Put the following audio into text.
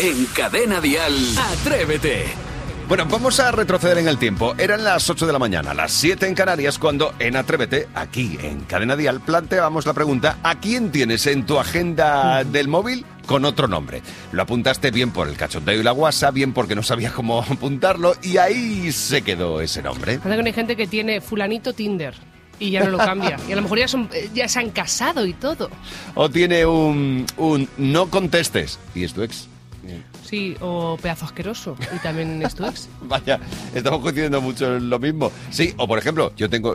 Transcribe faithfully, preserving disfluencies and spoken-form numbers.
En Cadena Dial, Atrévete. Bueno, vamos a retroceder en el tiempo. Eran las ocho de la mañana, las siete en Canarias, cuando en Atrévete, aquí en Cadena Dial, planteábamos la pregunta: ¿a quién tienes en tu agenda del móvil con otro nombre? Lo apuntaste bien por el cachondeo y la guasa, bien porque no sabías cómo apuntarlo, y ahí se quedó ese nombre. Pasa que hay gente que tiene fulanito Tinder y ya no lo cambia. Y a lo mejor ya, son, ya se han casado y todo. O tiene un, un no contestes y es tu ex. Sí, o pedazo asqueroso y también es tu ex. Vaya, estamos coincidiendo mucho en lo mismo. Sí, o por ejemplo, yo tengo